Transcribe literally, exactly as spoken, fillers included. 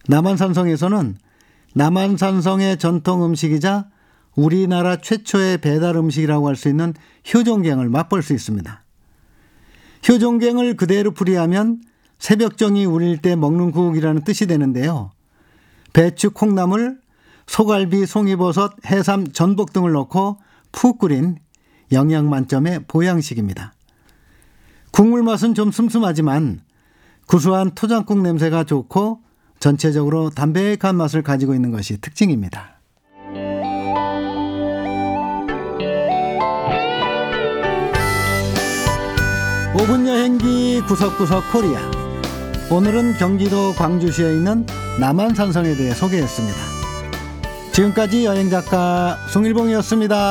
남한산성에서는 남한산성의 전통 음식이자 우리나라 최초의 배달 음식이라고 할 수 있는 효종갱을 맛볼 수 있습니다. 효종갱을 그대로 풀이하면 새벽정이 울릴 때 먹는 국이라는 뜻이 되는데요. 배추, 콩나물, 소갈비, 송이버섯, 해삼, 전복 등을 넣고 푹 끓인 영양 만점의 보양식입니다. 국물 맛은 좀 슴슴하지만 구수한 토장국 냄새가 좋고 전체적으로 담백한 맛을 가지고 있는 것이 특징입니다. 오 분 여행기 구석구석 코리아. 오늘은 경기도 광주시에 있는 남한산성에 대해 소개했습니다. 지금까지 여행작가 송일봉이었습니다.